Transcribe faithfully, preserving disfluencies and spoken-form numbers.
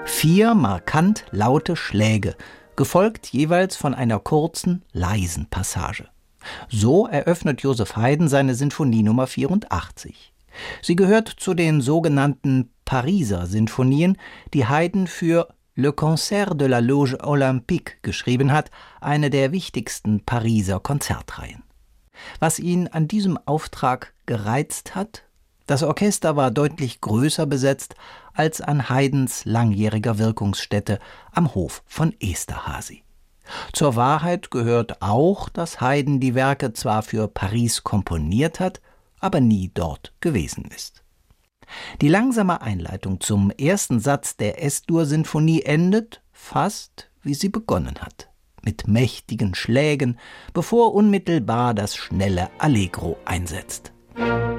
Vier markant laute Schläge, gefolgt jeweils von einer kurzen, leisen Passage. So eröffnet Joseph Haydn seine Sinfonie Nummer vierundachtzig. Sie gehört zu den sogenannten Pariser Sinfonien, die Haydn für Le Concert de la Loge Olympique geschrieben hat, eine der wichtigsten Pariser Konzertreihen. Was ihn an diesem Auftrag gereizt hat? Das Orchester war deutlich größer besetzt als an Haydns langjähriger Wirkungsstätte am Hof von Esterházy. Zur Wahrheit gehört auch, dass Haydn die Werke zwar für Paris komponiert hat, aber nie dort gewesen ist. Die langsame Einleitung zum ersten Satz der Es-Dur-Sinfonie endet fast, wie sie begonnen hat, mit mächtigen Schlägen, bevor unmittelbar das schnelle Allegro einsetzt.